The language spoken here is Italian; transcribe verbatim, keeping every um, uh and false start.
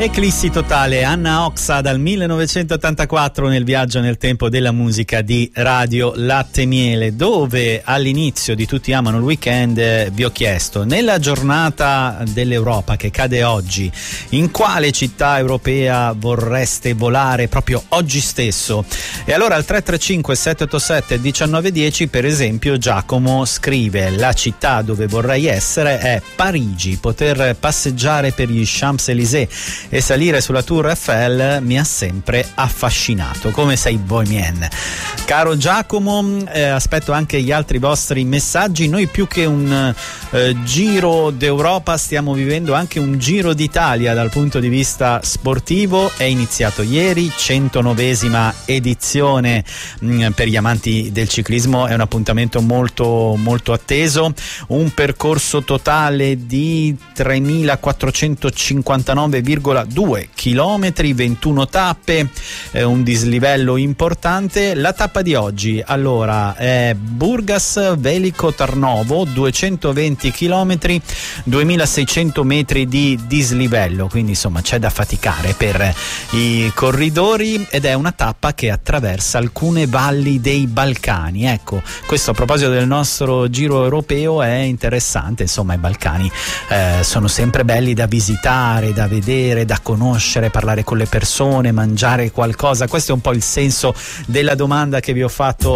Eclissi totale, Anna Oxa dal millenovecentottantaquattro nel viaggio nel tempo della musica di Radio Latte Miele, dove all'inizio di Tutti amano il weekend eh, vi ho chiesto, nella giornata dell'Europa che cade oggi, in quale città europea vorreste volare proprio oggi stesso? E allora al tre tre cinque sette otto sette uno nove uno zero, per esempio, Giacomo scrive: la città dove vorrei essere è Parigi, poter passeggiare per gli Champs-Élysées e salire sulla Tour Eiffel mi ha sempre affascinato. Come sei bohemien, caro Giacomo. Eh, aspetto anche gli altri vostri messaggi. Noi più che un eh, giro d'Europa stiamo vivendo anche un giro d'Italia dal punto di vista sportivo. È iniziato ieri, centonovesima edizione mh, per gli amanti del ciclismo, è un appuntamento molto molto atteso, un percorso totale di tremilaquattrocentocinquantanove virgola due chilometri, ventuno tappe, eh, un dislivello importante. La tappa di oggi allora è Burgas Veliko Tarnovo, duecentoventi chilometri, duemilaseicento metri di dislivello, quindi insomma c'è da faticare per i corridori ed è una tappa che attraversa alcune valli dei Balcani. Ecco, questo a proposito del nostro giro europeo è interessante, insomma i Balcani eh, sono sempre belli da visitare, da vedere, da conoscere, parlare con le persone, mangiare qualcosa. Questo è un po' il senso della domanda che vi ho fatto